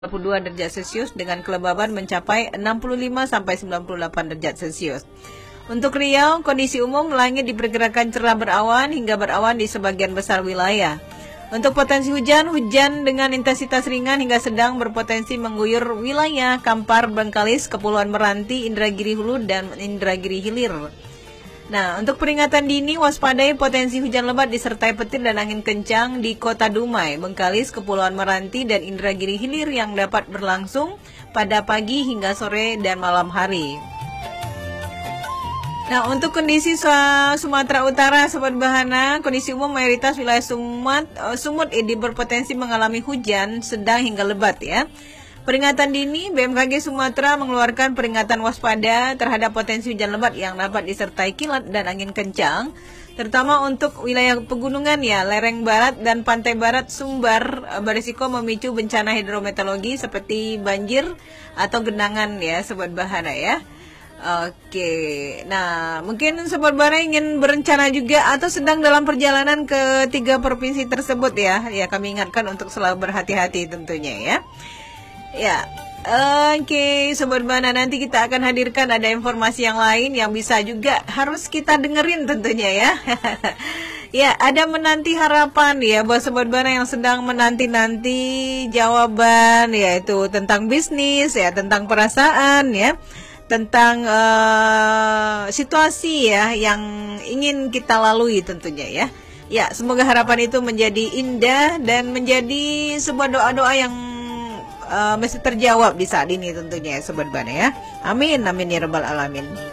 42 derajat Celcius dengan kelembaban mencapai 65-98 derajat Celcius. Untuk Riau, kondisi umum langit diperkirakan cerah berawan hingga berawan di sebagian besar wilayah. Untuk potensi hujan, hujan dengan intensitas ringan hingga sedang berpotensi mengguyur wilayah Kampar, Bengkalis, Kepulauan Meranti, Indragiri Hulu, dan Indragiri Hilir. Nah, untuk peringatan dini, waspadai potensi hujan lebat disertai petir dan angin kencang di Kota Dumai, Bengkalis, Kepulauan Meranti, dan Indragiri Hilir yang dapat berlangsung pada pagi hingga sore dan malam hari. Nah, untuk kondisi Sumatera Utara, Sobat Bahana, kondisi umum mayoritas wilayah Sumut ini berpotensi mengalami hujan sedang hingga lebat ya. Peringatan dini, BMKG Sumatera mengeluarkan peringatan waspada terhadap potensi hujan lebat yang dapat disertai kilat dan angin kencang, terutama untuk wilayah pegunungan ya, lereng barat dan pantai barat Sumbar berisiko memicu bencana hidrometeorologi seperti banjir atau genangan ya, Sobat Bahana ya. Oke, nah mungkin Sobat Bahana ingin berencana juga atau sedang dalam perjalanan ke 3 provinsi tersebut ya. Ya, kami ingatkan untuk selalu berhati-hati tentunya ya. Ya, oke, Sobat Bahana, nanti kita akan hadirkan ada informasi yang lain yang bisa juga harus kita dengerin tentunya ya. Ya, ada menanti harapan ya buat Sobat Bahana yang sedang menanti-nanti jawaban, yaitu tentang bisnis ya, tentang perasaan ya, tentang situasi ya yang ingin kita lalui tentunya ya. Ya, semoga harapan itu menjadi indah dan menjadi sebuah doa-doa yang mesti terjawab di saat ini tentunya ya, Sobat Bahana ya. Amin, amin ya rabbal alamin.